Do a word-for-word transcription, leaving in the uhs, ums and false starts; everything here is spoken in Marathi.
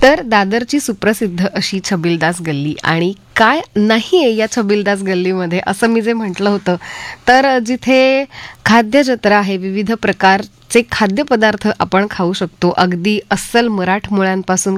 तर दादरची सुप्रसिद्ध अशी छबिलदास गल्ली आणि काय नाही आहे या छबिलदास गल्लीमध्ये असं मी जे म्हटलं होतं, तर जिथे खाद्य जत्रा आहे, विविध प्रकारचे खाद्यपदार्थ आपण खाऊ शकतो. अगदी अस्सल मराठमोळ्यांपासून